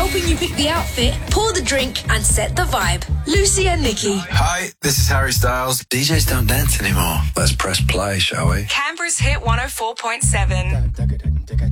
helping you pick the outfit, pour the drink and set the vibe. Lucy and Nikki. Hi, this is Harry Styles. DJs don't dance anymore. Let's press play, shall we? Canberra's Hit 104.7.